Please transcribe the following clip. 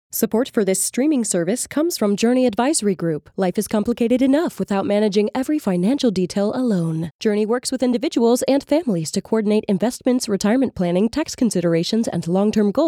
Support for this streaming service comes from Journey Advisory Group. Life is complicated enough without managing every financial detail alone. Journey works with individuals and families to coordinate investments, retirement planning, tax considerations, and long-term goals